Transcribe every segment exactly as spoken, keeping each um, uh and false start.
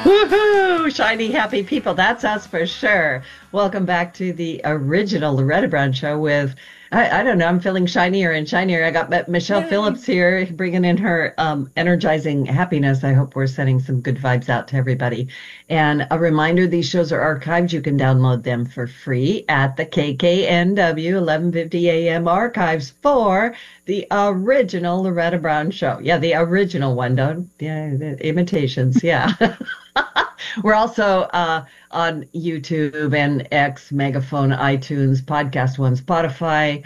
Woohoo! Shiny, happy people. That's us for sure. Welcome back to the original Loretta Brown Show with, I, I don't know, I'm feeling shinier and shinier. I got Michelle Yay. Phillips here bringing in her um, energizing happiness. I hope we're sending some good vibes out to everybody. And a reminder, these shows are archived. You can download them for free at the K K N W eleven fifty A M archives for the original Loretta Brown Show. Yeah, the original one. Don't, yeah, the imitations. Yeah. We're also uh, on YouTube and X, Megaphone, iTunes, Podcast One, Spotify.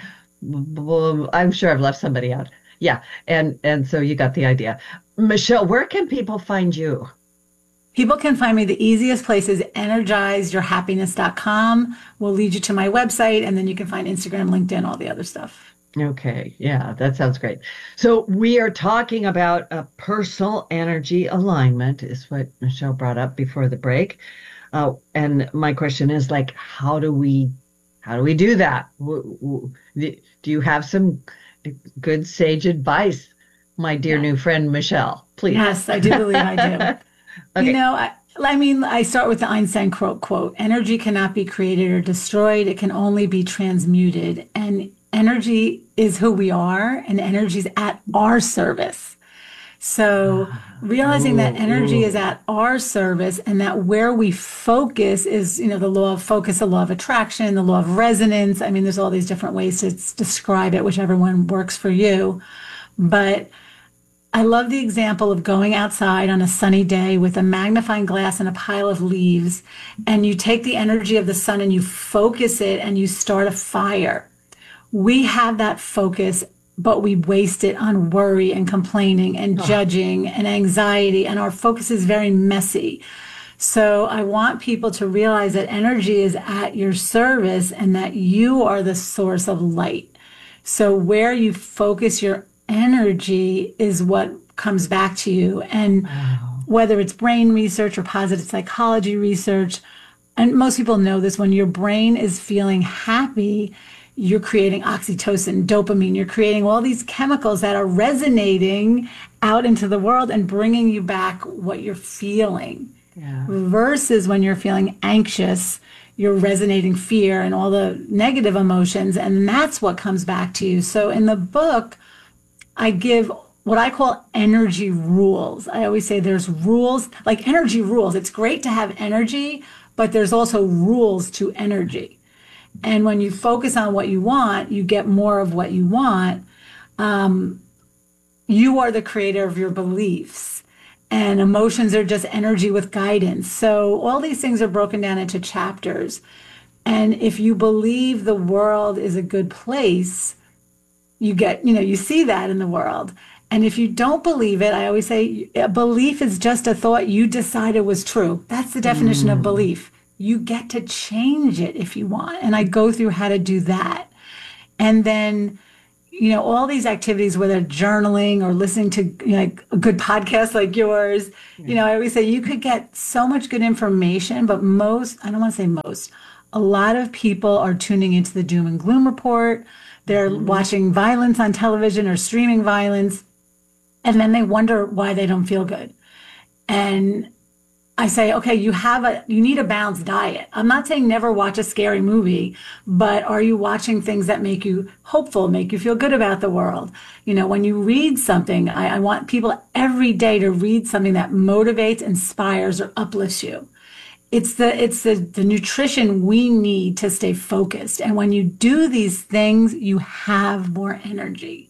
I'm sure I've left somebody out. Yeah, and and so you got the idea. Michelle, where can people find you? People can find me. The easiest place is energize your happiness dot com. We'll lead you to my website, and then you can find Instagram, LinkedIn, all the other stuff. Okay, yeah, that sounds great. So we are talking about a personal energy alignment is what Michelle brought up before the break. Uh, and my question is like, how do we, how do we do that? W- w- Do you have some good sage advice, my dear Yeah. new friend, Michelle? Please. Yes, I do believe I do. Okay. You know, I, I mean, I start with the Einstein quote, quote, energy cannot be created or destroyed. It can only be transmuted. And energy is who we are, and energy is at our service. So realizing that energy is at our service, and that where we focus is, you know, the law of focus, the law of attraction, the law of resonance. I mean, there's all these different ways to s- describe it, whichever one works for you. But I love the example of going outside on a sunny day with a magnifying glass and a pile of leaves, and you take the energy of the sun and you focus it and you start a fire. We have that focus, but we waste it on worry and complaining and judging and anxiety, and our focus is very messy. So I want people to realize that energy is at your service and that you are the source of light. So where you focus your energy is what comes back to you. And whether it's brain research or positive psychology research, and most people know this, when your brain is feeling happy, you're creating oxytocin, dopamine, you're creating all these chemicals that are resonating out into the world and bringing you back what you're feeling. Yeah. Versus when you're feeling anxious, you're resonating fear and all the negative emotions, and that's what comes back to you. So in the book, I give what I call energy rules. I always say there's rules, like energy rules. It's great to have energy, but there's also rules to energy. And when you focus on what you want, you get more of what you want. Um, you are the creator of your beliefs, and emotions are just energy with guidance. So all these things are broken down into chapters. And if you believe the world is a good place, you get, you know, you see that in the world. And if you don't believe it, I always say a belief is just a thought you decided was true. That's the definition of belief. You get to change it if you want. And I go through how to do that. And then, you know, all these activities, whether journaling or listening to, you know, like a good podcast like yours, you know, I always say you could get so much good information, but most, I don't want to say most, a lot of people are tuning into the doom and gloom report. They're watching violence on television or streaming violence, and then they wonder why they don't feel good. And I say, okay, you have a, you need a balanced diet. I'm not saying never watch a scary movie, but are you watching things that make you hopeful, make you feel good about the world? You know, when you read something, I, I want people every day to read something that motivates, inspires, or uplifts you. It's the, it's the, the nutrition we need to stay focused. And when you do these things, you have more energy.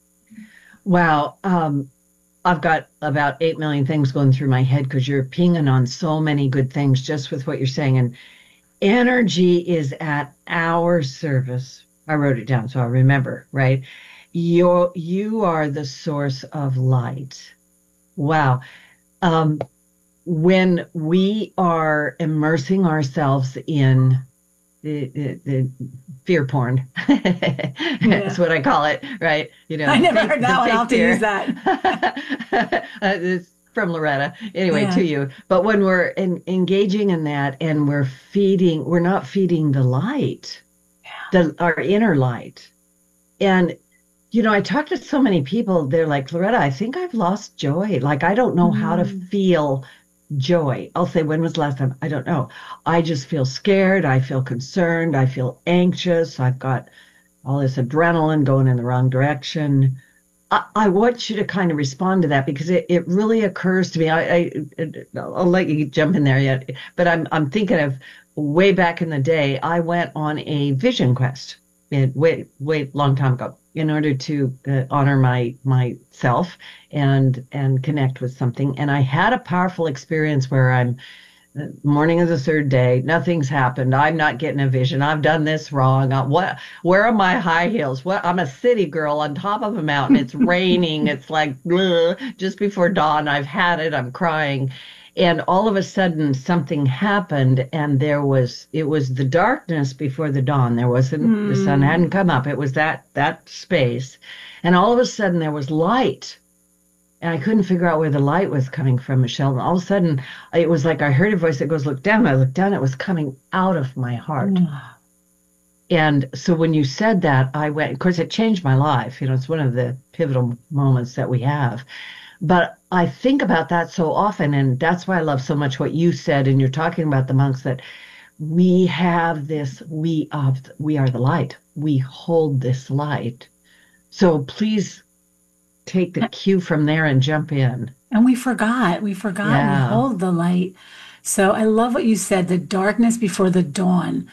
Wow. Um, I've got about eight million things going through my head because you're pinging on so many good things just with what you're saying. And energy is at our service. I wrote it down so I remember, right? You're, you are the source of light. Wow. Um, when we are immersing ourselves in the, the, the fear porn, that's what I call it, right? You know, I never fake- heard the that one. fake I'll have to fear. use that. uh, it's from Loretta, anyway, Yeah. to you. But when we're in, engaging in that and we're feeding, we're not feeding the light, the our inner light. And you know, I talk to so many people. They're like, Loretta, I think I've lost joy. Like I don't know how to Mm. feel joy. I'll say, when was the last time? I don't know. I just feel scared. I feel concerned. I feel anxious. I've got all this adrenaline going in the wrong direction. I, I want you to kind of respond to that because it, it really occurs to me. I, I I'll let you jump in there yet, but I'm I'm thinking of way back in the day. I went on a vision quest, it, way way long time ago, in order to uh, honor my myself and and connect with something. And I had a powerful experience where I'm morning of the third day, nothing's happened. I'm not getting a vision. I've done this wrong. I, what? Where are my high heels? What? I'm a city girl on top of a mountain. It's raining. It's like ugh, just before dawn. I've had it. I'm crying. And all of a sudden something happened, and there was it was the darkness before the dawn. There wasn't mm. the sun hadn't come up. It was that that space. And all of a sudden there was light. And I couldn't figure out where the light was coming from, Michelle. And all of a sudden, it was like I heard a voice that goes, look down. I looked down. It was coming out of my heart. Mm. And so when you said that, I went, of course, it changed my life. You know, it's one of the pivotal moments that we have. But I think about that so often. And that's why I love so much what you said. And you're talking about the monks, that we have this, we, uh, we are the light. We hold this light. So please take the cue from there and jump in. And we forgot, we forgot yeah. we hold the light. So I love what you said, the darkness before the dawn.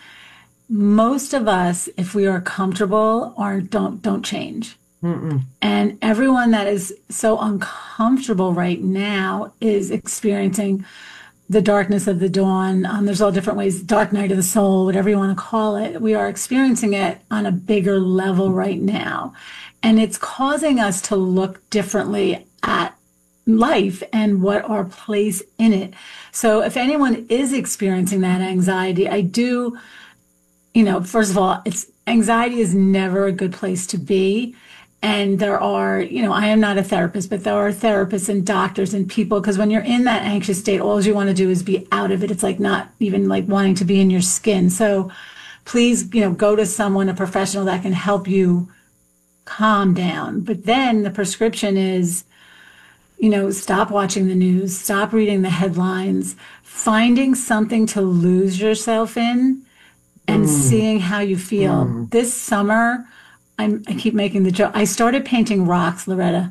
Most of us, if we are comfortable, or don't don't change. Mm-mm. And everyone that is so uncomfortable right now is experiencing the darkness of the dawn. Um, there's all different ways, dark night of the soul, whatever you want to call it. We are experiencing it on a bigger level right now. And it's causing us to look differently at life and what our place in it. So if anyone is experiencing that anxiety, I do, you know, first of all, it's anxiety is never a good place to be. And there are, you know, I am not a therapist, but there are therapists and doctors and people, because when you're in that anxious state, all you want to do is be out of it. It's like not even like wanting to be in your skin. So please, you know, go to someone, a professional that can help you calm down. But then the prescription is, you know, stop watching the news, stop reading the headlines, finding something to lose yourself in and mm. seeing how you feel. Mm. This summer, I'm, I keep making the joke. I started painting rocks, Loretta.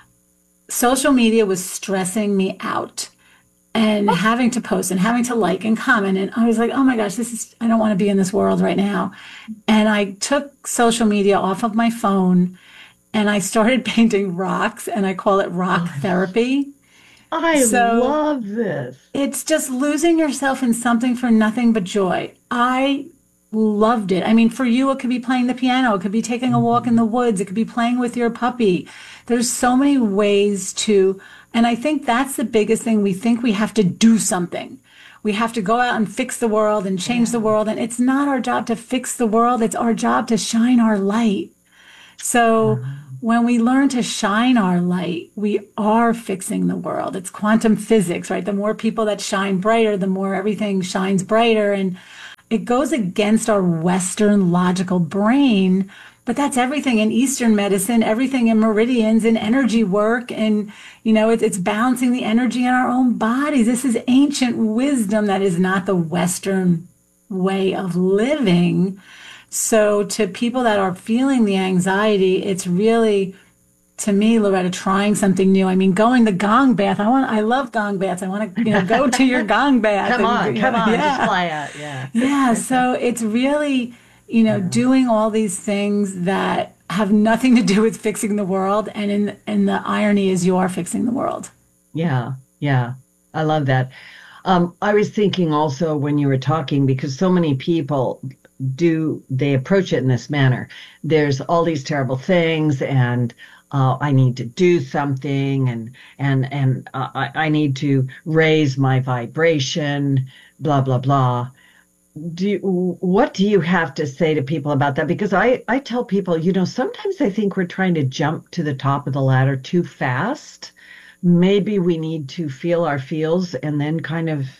Social media was stressing me out and having to post and having to like and comment. And I was like, oh my gosh, this is, I don't want to be in this world right now. And I took social media off of my phone and I started painting rocks, and I call it rock therapy. I so love this. It's just losing yourself in something for nothing but joy. I loved it. I mean, for you, it could be playing the piano. It could be taking a walk in the woods. It could be playing with your puppy. There's so many ways to, and I think that's the biggest thing. We think we have to do something. We have to go out and fix the world and change yeah. the world. And it's not our job to fix the world. It's our job to shine our light. So uh-huh. when we learn to shine our light, we are fixing the world. It's quantum physics, right? The more people that shine brighter, the more everything shines brighter. And it goes against our Western logical brain, but that's everything in Eastern medicine, everything in meridians and energy work. And, you know, it, it's balancing the energy in our own bodies. This is ancient wisdom that is not the Western way of living. So to people that are feeling the anxiety, it's really, to me, Loretta, trying something new. I mean, going to gong bath. I want, I love gong baths. I want to, you know, go to your gong bath. come on, and, come know, on, yeah. just fly out. Yeah. Yeah. So it's really, you know, yeah. doing all these things that have nothing to do with fixing the world. And in, and the irony is you are fixing the world. Yeah. Yeah. I love that. Um, I was thinking also when you were talking, because so many people do, they approach it in this manner. There's all these terrible things, and uh, I need to do something, and and and uh, I, I need to raise my vibration, blah blah blah. Do you, what do you have to say to people about that? Because I I tell people, you know, sometimes I think we're trying to jump to the top of the ladder too fast. Maybe we need to feel our feels and then kind of,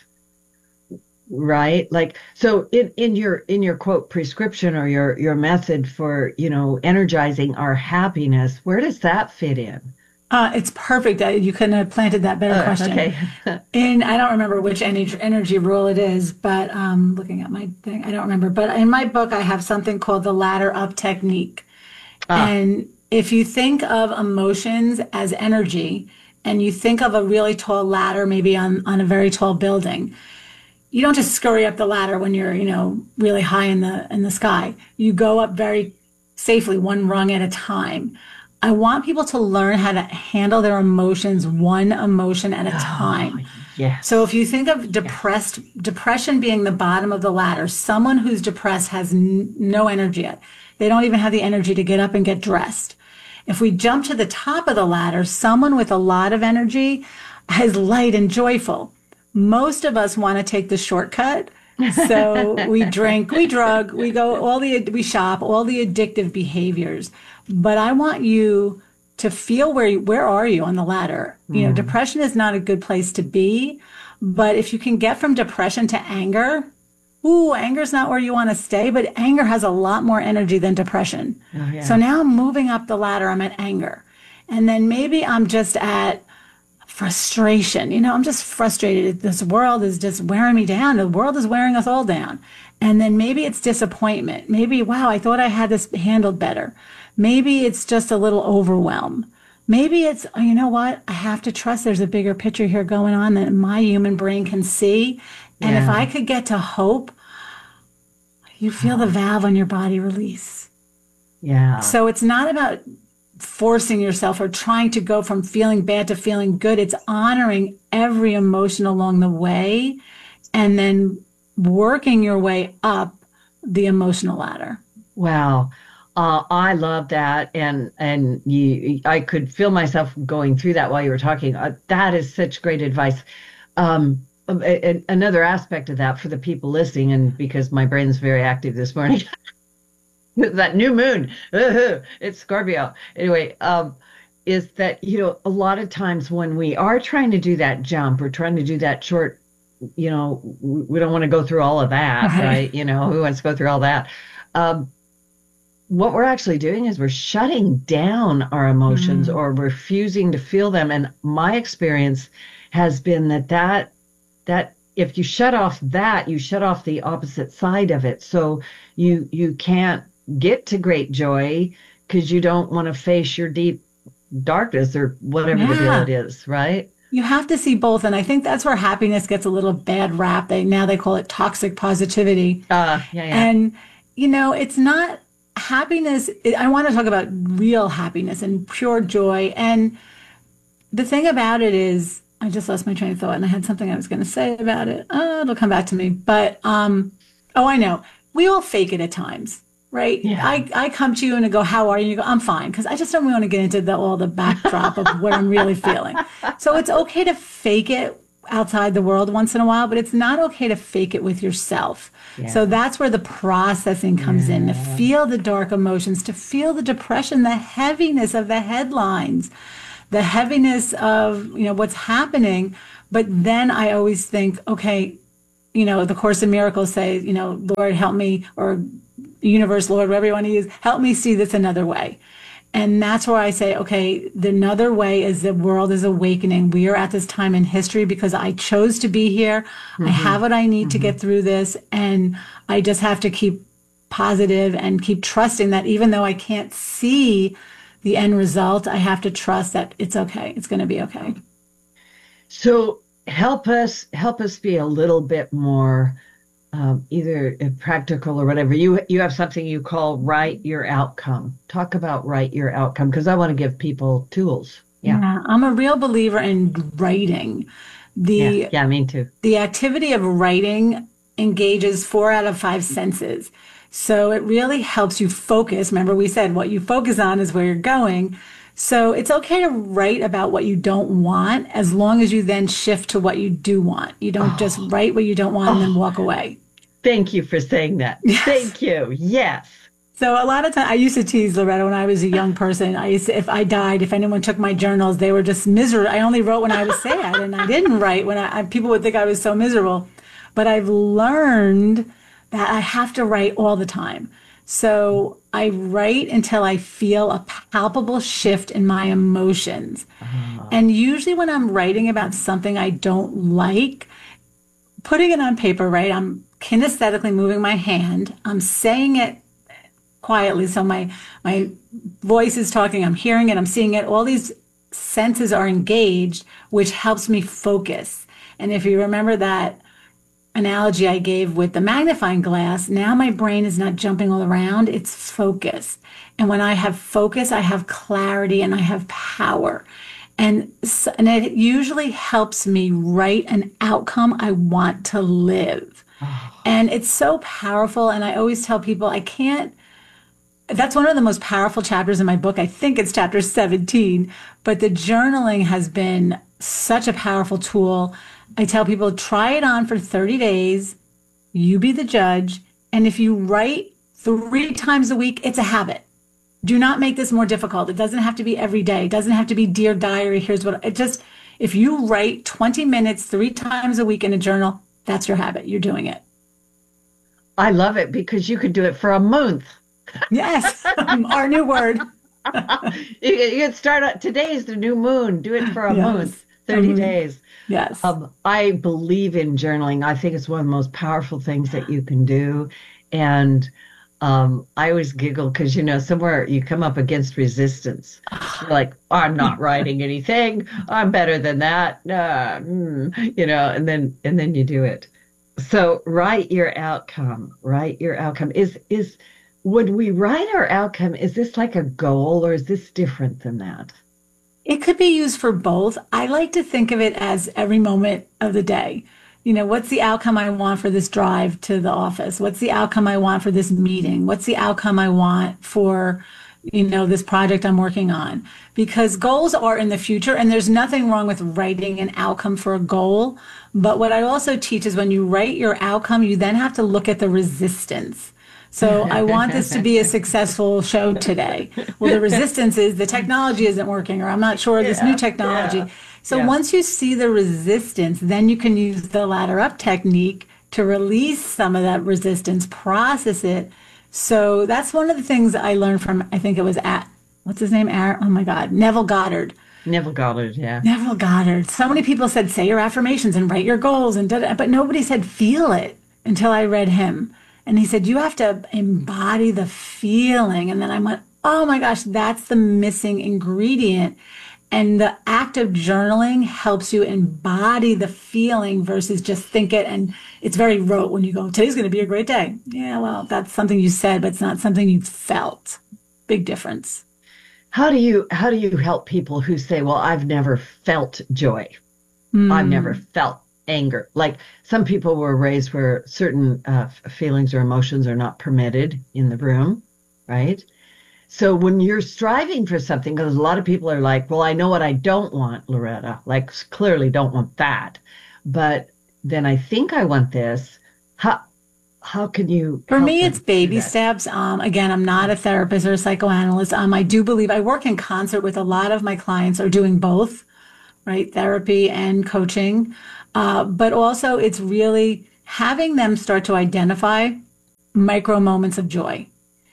right? Like, so in, in your, in your quote prescription, or your, your method for, you know, energizing our happiness, where does that fit in? Uh, it's perfect. Uh, You couldn't have planted that better Oh, question. okay. In, I don't remember which energy, energy rule it is, but um, looking at my thing, I don't remember. But in my book, I have something called the ladder up technique. Ah, And if you think of emotions as energy, and you think of a really tall ladder, maybe on, on a very tall building, you don't just scurry up the ladder when you're, you know, really high in the in the sky. You go up very safely, one rung at a time. I want people to learn how to handle their emotions one emotion at a oh, time. So if yes. you think of Yes. depressed, depression being the bottom of the ladder, someone who's depressed has n- no energy yet. They don't even have the energy to get up and get dressed. If we jump to the top of the ladder, someone with a lot of energy is light and joyful. Most of us want to take the shortcut. So we drink, we drug, we go all the, we shop, all the addictive behaviors. But I want you to feel where you, where are you on the ladder? You know, Mm, depression is not a good place to be, but if you can get from depression to anger, ooh, anger's not where you want to stay, but anger has a lot more energy than depression. oh, So yeah. now I'm moving up the ladder, I'm at anger. And then maybe I'm just at frustration. You know, I'm just frustrated. This world is just wearing me down. The world is wearing us all down. And then maybe it's disappointment. Maybe, wow, I thought I had this handled better. Maybe it's just a little overwhelm. Maybe it's, oh, you know what? I have to trust there's a bigger picture here going on that my human brain can see. And if I Yeah. could get to hope, you feel the Oh, valve on your body release. yeah. So it's not about forcing yourself or trying to go from feeling bad to feeling good. It's honoring every emotion along the way and then working your way up the emotional ladder. Wow. Uh, I love that. And and you I could feel myself going through that while you were talking. Uh, that is such great advice. Um, a- a- another aspect of that for the people listening, and because my brain's very active this morning, that new moon, uh it's Scorpio. Anyway, um, is that, you know, a lot of times when we are trying to do that jump or trying to do that short, you know, w- we don't want to go through all of that, Right. right? You know, who wants to go through all that? Um, what we're actually doing is we're shutting down our emotions Mm. or refusing to feel them. And my experience has been that that that if you shut off that, you shut off the opposite side of it. So you you can't get to great joy because you don't want to face your deep darkness or whatever the deal it Yeah. is, right? You have to see both. And I think that's where happiness gets a little bad rap. They now they call it toxic positivity. Uh, yeah, yeah. And, you know, it's not happiness. I want to talk about real happiness and pure joy. And the thing about it is, I just lost my train of thought and I had something I was going to say about it. Uh, it'll come back to me. But, um, oh, I know. We all fake it at times, right? Yeah. I, I come to you and I go, how are you? And you go, I'm fine. Because I just don't want to get into the, all the backdrop of what I'm really feeling. So it's okay to fake it outside the world once in a while, but it's not okay to fake it with yourself. So Yeah. that's where the processing comes in, to Yeah. feel the dark emotions, to feel the depression, the heaviness of the headlines, the heaviness of, you know, what's happening. But then I always think, okay, you know, the Course in Miracles say, you know, Lord, help me, or universe, Lord, whatever you want to use, help me see this another way. And that's where I say, okay, the another way is the world is awakening. We are at this time in history because I chose to be here. I have Hmm. what I need to Hmm. get through this. And I just have to keep positive and keep trusting that even though I can't see the end result, I have to trust that it's okay. It's going to be okay. So help us help us be a little bit more um, either uh, practical or whatever. You you have something you call write your outcome. Talk about write your outcome because I want to give people tools. Yeah, Yeah, I'm a real believer in writing. yeah, The yeah. Me too. the activity of writing engages four out of five senses. So it really helps you focus. Remember, we said what you focus on is where you're going. So it's okay to write about what you don't want as long as you then shift to what you do want. You don't just Oh, write what you don't want and then oh. walk away. Thank you for saying that. Yes. Thank you. Yes. So a lot of times I used to tease Loretta when I was a young person. I used to, if I died, if anyone took my journals, they were just miserable. I only wrote when I was sad and I didn't write when I, I people would think I was so miserable. But I've learned that I have to write all the time. So I write until I feel a palpable shift in my emotions. Ah, And usually when I'm writing about something I don't like, putting it on paper, right? I'm kinesthetically moving my hand. I'm saying it quietly. So my my voice is talking, I'm hearing it, I'm seeing it. All these senses are engaged, which helps me focus. And if you remember that analogy I gave with the magnifying glass, now my brain is not jumping all around, it's focused. And when I have focus, I have clarity and I have power. And, and it usually helps me write an outcome I want to live. ah. And it's so powerful. And I always tell people I can't, that's one of the most powerful chapters in my book. I think it's chapter seventeen, but the journaling has been such a powerful tool. I tell people try it on for thirty days. You be the judge. And if you write three times a week, it's a habit. Do not make this more difficult. It doesn't have to be every day. It doesn't have to be Dear Diary. Here's what it just, if you write twenty minutes three times a week in a journal, that's your habit. You're doing it. I love it because you could do it for a month. Yes. Our new word. you, you could start out, today's the new moon. Do it for a Yes. month, thirty Mhm. days. Yes. Um, I believe in journaling. I think it's one of the most powerful things that you can do. And um, I always giggle because, you know, somewhere you come up against resistance. You're like, I'm not writing anything. I'm better than that. Uh, mm, you know, and then and then you do it. So write your outcome. Write your outcome. Is is Would we write our outcome? Is this like a goal or is this different than that? It could be used for both. I like to think of it as every moment of the day. You know, what's the outcome I want for this drive to the office? What's the outcome I want for this meeting? What's the outcome I want for, you know, this project I'm working on? Because goals are in the future, and there's nothing wrong with writing an outcome for a goal. But what I also teach is when you write your outcome, you then have to look at the resistance. So I want this to be a successful show today. Well, the resistance is the technology isn't working, or I'm not sure of this new Yeah, technology. yeah, So yeah. once you see the resistance, then you can use the ladder up technique to release some of that resistance, process it. So that's one of the things I learned from, I think it was at, what's his name? Aaron, oh my God, Neville Goddard. Neville Goddard, yeah. Neville Goddard. So many people said, say your affirmations and write your goals, and da, da, but nobody said feel it until I read him. And he said, you have to embody the feeling. And then I went, oh my gosh, that's the missing ingredient. And the act of journaling helps you embody the feeling versus just think it. And it's very rote when you go, today's going to be a great day. Yeah, well, that's something you said, but it's not something you felt. Big difference. How do you how do you help people who say, well, I've never felt joy. I've never felt anger. Like some people were raised where certain uh, feelings or emotions are not permitted in the room, right? So when you're striving for something, because a lot of people are like, well, I know what I don't want, Loretta, like clearly don't want that. But then I think I want this. How how can you For help me, them it's do baby that? steps. Um, again, I'm not a therapist or a psychoanalyst. Um, I do believe I work in concert with a lot of my clients are doing both, right? Therapy and coaching. Uh, but also it's really having them start to identify micro moments of joy.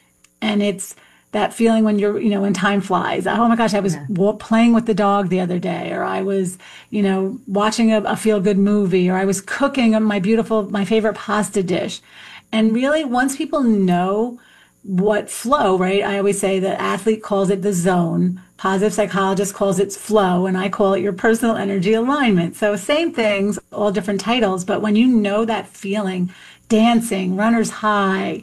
And it's that feeling when you're, you know, when time flies. Oh my gosh, I was Yeah. wa- playing with the dog the other day, or I was, you know, watching a, a feel-good movie, or I was cooking my beautiful, my favorite pasta dish. And really, once people know what flow, right? I always say the athlete calls it the zone. Positive psychologist calls it flow, and I call it your personal energy alignment. So same things, all different titles, but when you know that feeling, dancing, runner's high,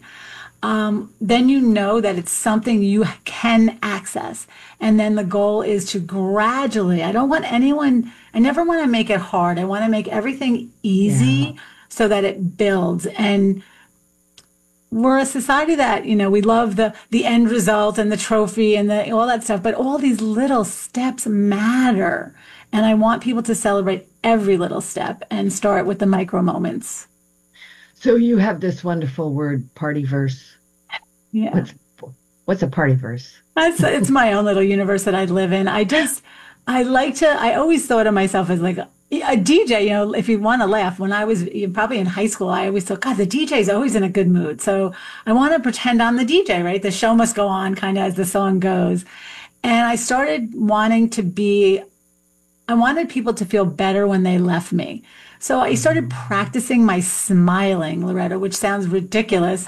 um, then you know that it's something you can access. And then the goal is to gradually, I don't want anyone, I never want to make it hard. I want to make everything easy Yeah. so that it builds. And we're a society that, you know, we love the the end result and the trophy and the all that stuff, but all these little steps matter. And I want people to celebrate every little step and start with the micro moments. So you have this wonderful word, party verse. Yeah. What's what's a party verse? That's it's my own little universe that I live in. I just I like to I always thought of myself as like A D J, you know, if you want to laugh, when I was you know, probably in high school, I always thought, God, the D J is always in a good mood. So I want to pretend I'm the D J, right? The show must go on kind of as the song goes. And I started wanting to be, I wanted people to feel better when they left me. So I started practicing my smiling, Loretta, which sounds ridiculous,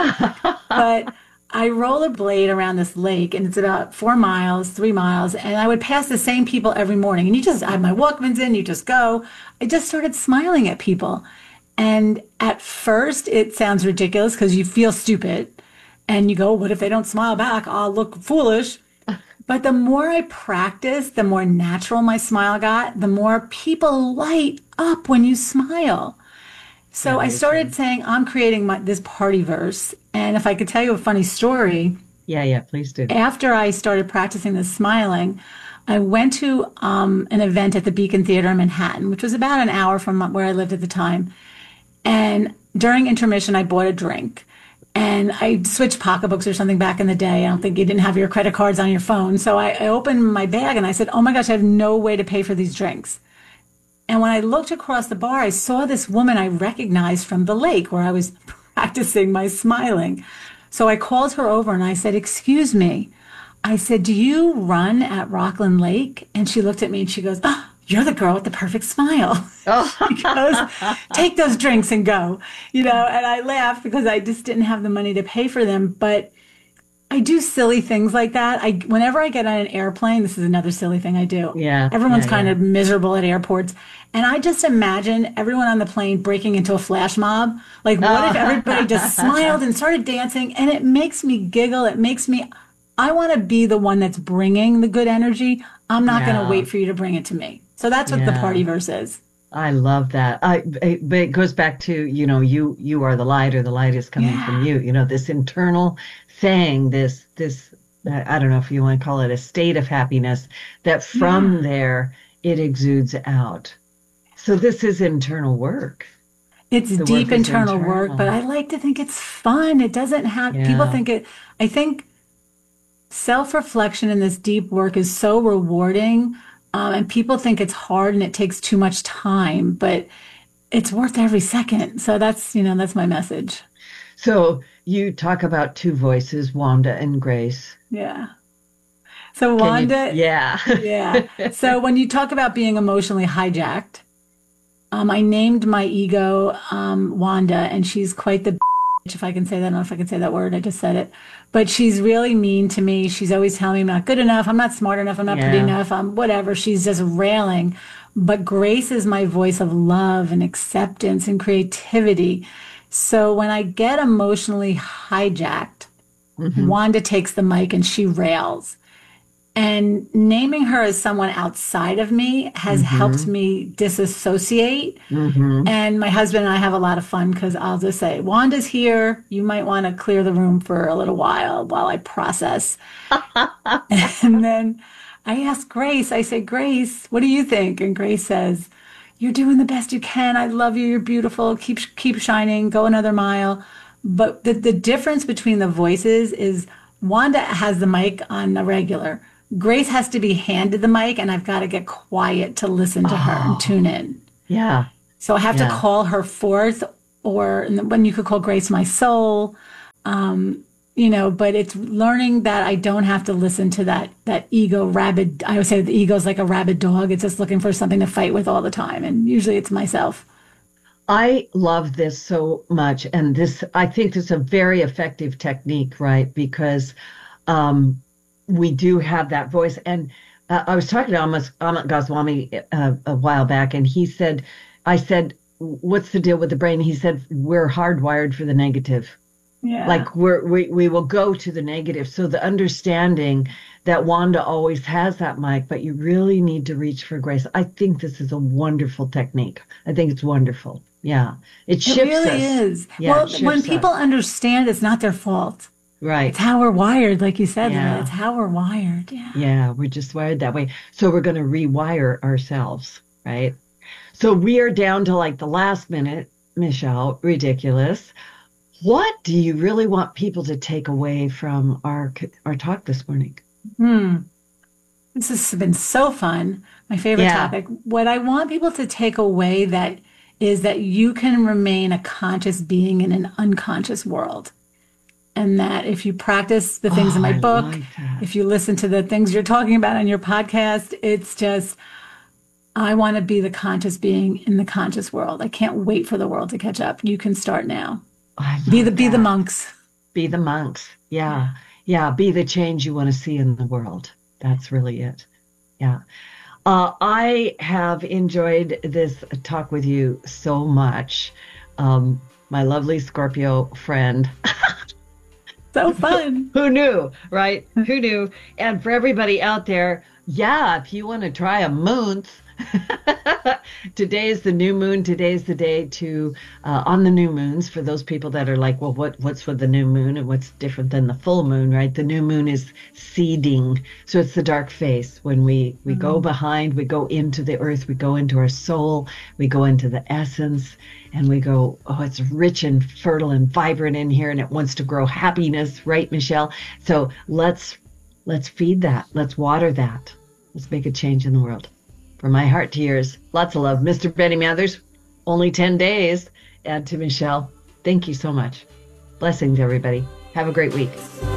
but I rollerblade around this lake and it's about four miles, three miles, and I would pass the same people every morning. And you just, I have my Walkmans in, you just go. I just started smiling at people. And at first it sounds ridiculous because you feel stupid and you go, what if they don't smile back? I'll look foolish. But the more I practiced, the more natural my smile got, the more people light up when you smile. So Yeah, I me started too. saying, I'm creating my, this party verse. And if I could tell you a funny story, Yeah, yeah, please do. after I started practicing the smiling, I went to um, an event at the Beacon Theater in Manhattan, which was about an hour from where I lived at the time. And during intermission, I bought a drink. And I switched pocketbooks or something back in the day. I don't think you didn't have your credit cards on your phone. So I, I opened my bag and I said, oh my gosh, I have no way to pay for these drinks. And when I looked across the bar, I saw this woman I recognized from the lake where I was practicing my smiling. So I called her over and I said, excuse me. I said, do you run at Rockland Lake? And she looked at me and she goes, oh, you're the girl with the perfect smile. She goes, Oh, take those drinks and go, you know, and I laughed because I just didn't have the money to pay for them. But I do silly things like that. I, whenever I get on an airplane, this is another silly thing I do. yeah, yeah, Everyone's kind yeah. of miserable at airports. And I just imagine everyone on the plane breaking into a flash mob. Like, what if everybody just smiled Oh, and started dancing? And it makes me giggle. It makes me, I want to be the one that's bringing the good energy. I'm not going to yeah, wait for you to bring it to me. So that's what the yeah. party verse is. I love that. I, it, but it goes back to, you know, you you are the light or the light is coming from Yeah. you. You know, this internal saying, this this I I don't know if you want to call it a state of happiness, that from Yeah. there it exudes out. So this is internal work. It's The work deep is internal work, but internal. I like to think it's fun. It doesn't have, people Yeah. think it, I think self-reflection in this deep work is so rewarding. Um, and people think it's hard and it takes too much time, but it's worth every second. So that's, you know, that's my message. So you talk about two voices, Wanda and Grace. Yeah. So Can you? Wanda, Yeah. yeah. So when you talk about being emotionally hijacked, um, I named my ego um, Wanda, and she's quite the bitch, if I can say that. I don't know if I can say that word. I just said it. But she's really mean to me. She's always telling me I'm not good enough. I'm not smart enough. I'm not pretty Yeah. enough. I'm whatever. She's just railing. But Grace is my voice of love and acceptance and creativity. So when I get emotionally hijacked, Hmm. Wanda takes the mic and she rails. And naming her as someone outside of me has helped Hmm. me disassociate. Hmm. And my husband and I have a lot of fun because I'll just say, Wanda's here. You might want to clear the room for a little while while I process. And then I ask Grace, I say, Grace, what do you think? And Grace says, you're doing the best you can. I love you. You're beautiful. Keep keep shining. Go another mile. But the, the difference between the voices is Wanda has the mic on the regular. Grace has to be handed the mic, and I've got to get quiet to listen to her and tune Oh, in. yeah. So I have to Yeah. call her forth, or when you could call Grace my soul, um, you know, but it's learning that I don't have to listen to that that ego rabid. I would say the ego is like a rabid dog. It's just looking for something to fight with all the time. And usually it's myself. I love this so much. And this, I think this is a very effective technique, right? Because um, we do have that voice. And uh, I was talking to Amit, Amit Goswami uh, a while back, and he said, I said, what's the deal with the brain? He said, we're hardwired for the negative. Yeah. Like we're, we we will go to the negative. So the understanding that Wanda always has that mic, but you really need to reach for Grace. I think this is a wonderful technique. I think it's wonderful. Yeah. It It shifts really us. is. Yeah, it Well, when shifts people us. understand it's not their fault, it's Right. how we're wired, like you said, Loretta. It's Yeah. how we're wired. Yeah. Yeah. We're just wired that way. So we're going to rewire ourselves, right? So we are down to like the last minute, Michelle, ridiculous. What do you really want people to take away from our our talk this morning? Hmm. This has been so fun. My favorite Yeah. topic. What I want people to take away that is that you can remain a conscious being in an unconscious world. And that if you practice the things Oh, in my I book, like that. if you listen to the things you're talking about on your podcast, it's just, I want to be the conscious being in the conscious world. I can't wait for the world to catch up. You can start now. I Be the love be the that. monks. Be the monks. Yeah. Yeah. Be the change you want to see in the world. That's really it. Yeah. Uh, I have enjoyed this talk with you so much. Um, my lovely Scorpio friend. So fun. Who knew, right? Who knew? And for everybody out there, yeah, if you want to try a month, today's the new moon. Today's the day to uh, on the new moons. For those people that are like, well, what what's with the new moon and what's different than the full moon, right? The new moon is seeding, so it's the dark phase when we we mm-hmm. go behind, we go into the earth, we go into our soul, we go into the essence, and we go, oh, it's rich and fertile and vibrant in here, and it wants to grow happiness, right, Michelle? So let's let's feed that, let's water that, let's make a change in the world. From my heart to yours, lots of love. Mister Benny Mathers, only ten days. And to Michelle, thank you so much. Blessings, everybody. Have a great week.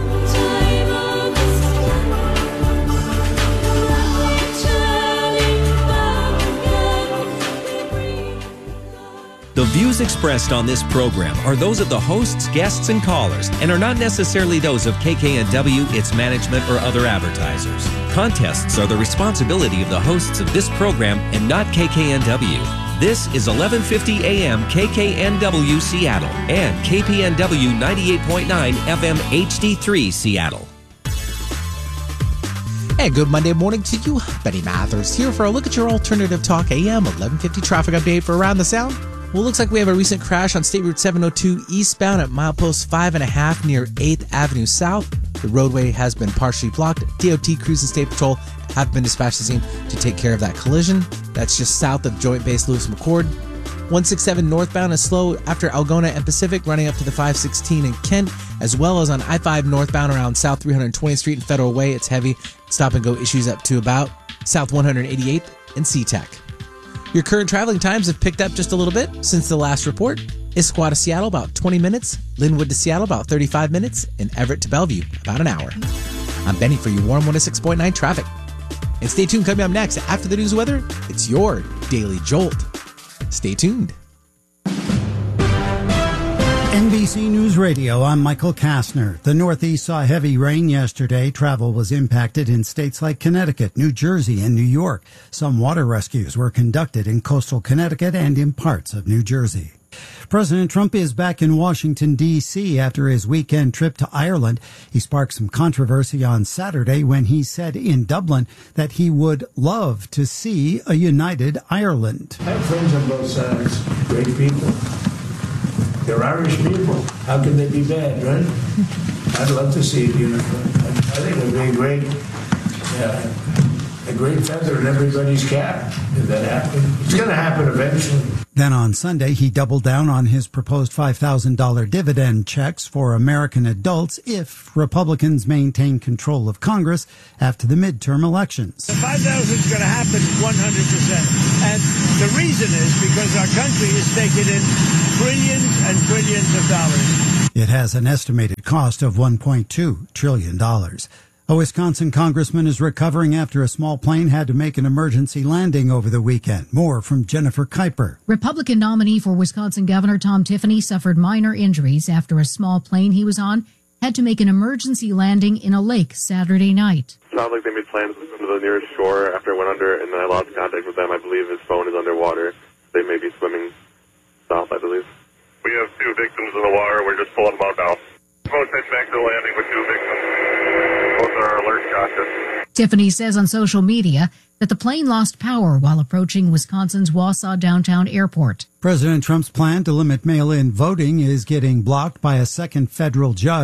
The views expressed on this program are those of the hosts, guests, and callers, and are not necessarily those of K K N W, its management, or other advertisers. Contests are the responsibility of the hosts of this program and not K K N W. This is eleven fifty A M K K N W Seattle and K P N W ninety-eight point nine F M H D three Seattle. And good Monday morning to you. Benny Mathers here for a look at your alternative talk A M eleven fifty traffic update for Around the Sound. Well, it looks like we have a recent crash on State Route seven oh two eastbound at milepost five and a half near eighth Avenue South. The roadway has been partially blocked. D O T crews and State Patrol have been dispatched to the scene to take care of that collision. That's just south of Joint Base Lewis McChord. one sixty-seven northbound is slow after Algona and Pacific, running up to the five sixteen in Kent, as well as on I five northbound around South three hundred twentieth Street and Federal Way. It's heavy. Stop and go issues up to about South one hundred eighty-eighth and SeaTac. Your current traveling times have picked up just a little bit since the last report. Issaquah to Seattle, about twenty minutes. Linwood to Seattle, about thirty-five minutes. And Everett to Bellevue, about an hour. I'm Benny for your Warm one oh six point nine traffic. And stay tuned, coming up next after the news weather, it's your Daily Jolt. Stay tuned. N B C News Radio, I'm Michael Kastner. The Northeast saw heavy rain yesterday. Travel was impacted in states like Connecticut, New Jersey, and New York. Some water rescues were conducted in coastal Connecticut and in parts of New Jersey. President Trump is back in Washington, D C after his weekend trip to Ireland. He sparked some controversy on Saturday when he said in Dublin that he would love to see a united Ireland. I have friends on both sides, great people. They're Irish people. How can they be bad, right? I'd love to see it unified. I think it would be a great, yeah, a great feather in everybody's cap if that happened. It's going to happen eventually. Then on Sunday, he doubled down on his proposed five thousand dollars dividend checks for American adults if Republicans maintain control of Congress after the midterm elections. The five thousand is going to happen one hundred percent. And the reason is because our country is taking in trillions and trillions of dollars. It has an estimated cost of one point two trillion dollars. A Wisconsin congressman is recovering after a small plane had to make an emergency landing over the weekend. More from Jennifer Kuiper. Republican nominee for Wisconsin Governor Tom Tiffany suffered minor injuries after a small plane he was on had to make an emergency landing in a lake Saturday night. It sounds like they made plans to swim to the nearest shore after it went under, and then I lost contact with them. I believe his phone is underwater. They may be swimming south, I believe. We have two victims in the water. We're just pulling them out now. Both head back to the landing with two victims. Both are alert cautious. Tiffany says on social media that the plane lost power while approaching Wisconsin's Wausau downtown airport. President Trump's plan to limit mail-in voting is getting blocked by a second federal judge.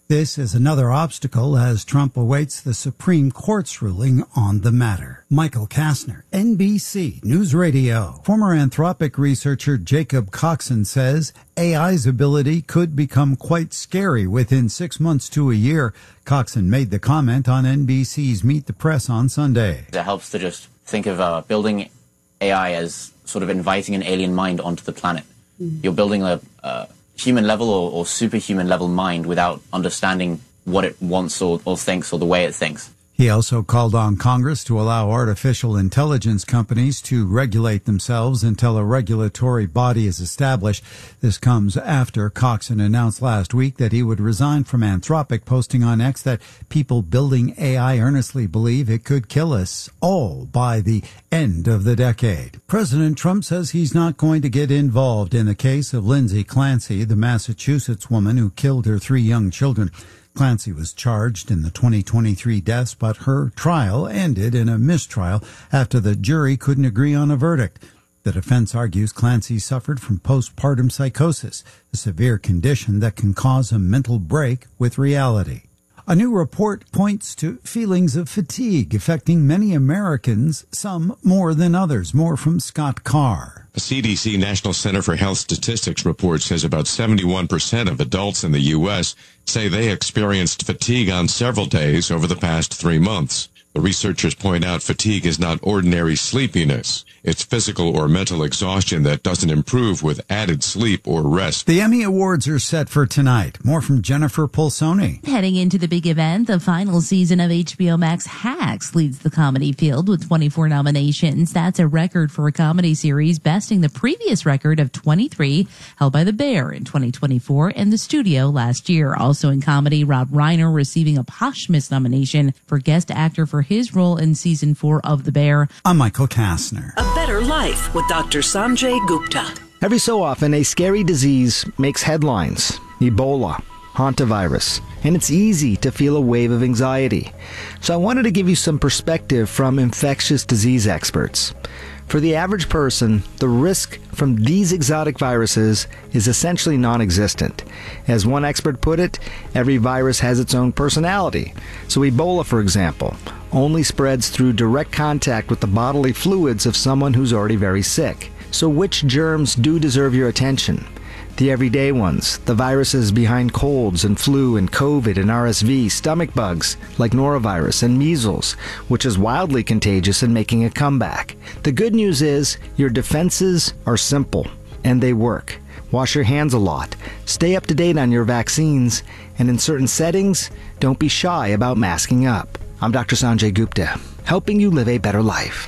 This is another obstacle as Trump awaits the Supreme Court's ruling on the matter. Michael Kastner, N B C News Radio. Former Anthropic researcher Jacob Coxon says A I's ability could become quite scary within six months to a year. Coxon made the comment on N B C's Meet the Press on Sunday. It helps to just think of uh, building A I as sort of inviting an alien mind onto the planet. Mm-hmm. You're building a... Uh, human level or, or superhuman level mind without understanding what it wants or, or thinks or the way it thinks. He also called on Congress to allow artificial intelligence companies to regulate themselves until a regulatory body is established. This comes after Coxon announced last week that he would resign from Anthropic, posting on X that people building A I earnestly believe it could kill us all by the end of the decade. President Trump says he's not going to get involved in the case of Lindsay Clancy, the Massachusetts woman who killed her three young children. Clancy was charged in the twenty twenty-three deaths, but her trial ended in a mistrial after the jury couldn't agree on a verdict. The defense argues Clancy suffered from postpartum psychosis, a severe condition that can cause a mental break with reality. A new report points to feelings of fatigue affecting many Americans, some more than others. More from Scott Carr. A C D C National Center for Health Statistics report says about seventy-one percent of adults in the U S say they experienced fatigue on several days over the past three months. The researchers point out fatigue is not ordinary sleepiness. It's physical or mental exhaustion that doesn't improve with added sleep or rest. The Emmy Awards are set for tonight. More from Jennifer Pulsoni. Heading into the big event, the final season of H B O Max Hacks leads the comedy field with twenty-four nominations. That's a record for a comedy series, besting the previous record of twenty-three held by The Bear in twenty twenty-four and The Studio last year. Also in comedy, Rob Reiner receiving a posthumous nomination for Guest Actor for his role in season four of The Bear. I'm Michael Kastner. A Better Life with Doctor Sanjay Gupta. Every so often, a scary disease makes headlines. Ebola, hantavirus, and it's easy to feel a wave of anxiety. So I wanted to give you some perspective from infectious disease experts. For the average person, the risk from these exotic viruses is essentially non-existent. As one expert put it, every virus has its own personality. So Ebola, for example, only spreads through direct contact with the bodily fluids of someone who's already very sick. So which germs do deserve your attention? The everyday ones, the viruses behind colds and flu and COVID and R S V, stomach bugs like norovirus and measles, which is wildly contagious and making a comeback. The good news is your defenses are simple and they work. Wash your hands a lot, stay up to date on your vaccines, and in certain settings, don't be shy about masking up. I'm Doctor Sanjay Gupta, helping you live a better life.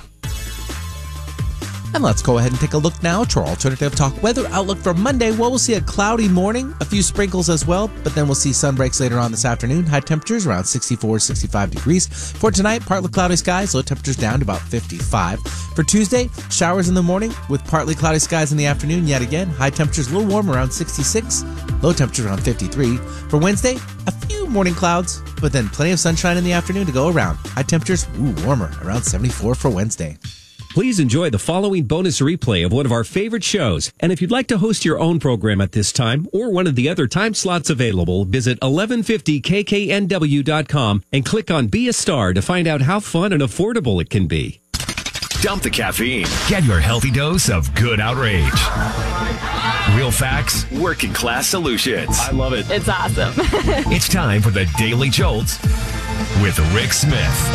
And let's go ahead and take a look now to our Alternative Talk weather outlook for Monday. Well, we'll see a cloudy morning, a few sprinkles as well, but then we'll see sun breaks later on this afternoon. High temperatures around sixty-four, sixty-five degrees. For tonight, partly cloudy skies, low temperatures down to about fifty-five. For Tuesday, showers in the morning with partly cloudy skies in the afternoon. Yet again, high temperatures a little warm around sixty-six, low temperatures around fifty-three. For Wednesday, a few morning clouds, but then plenty of sunshine in the afternoon to go around. High temperatures, ooh, warmer, around seventy-four for Wednesday. Please enjoy the following bonus replay of one of our favorite shows. And if you'd like to host your own program at this time or one of the other time slots available, visit eleven fifty K K N W dot com and click on Be a Star to find out how fun and affordable it can be. Dump the caffeine. Get your healthy dose of good outrage. Real facts, working class solutions. I love it. It's awesome. It's time for the Daily Jolt with Rick Smith.